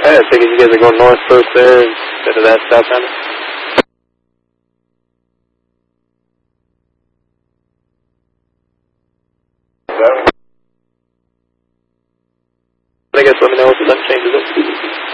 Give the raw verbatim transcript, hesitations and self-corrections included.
Hey, I think you guys are going north first there instead of that southbound. I guess let me know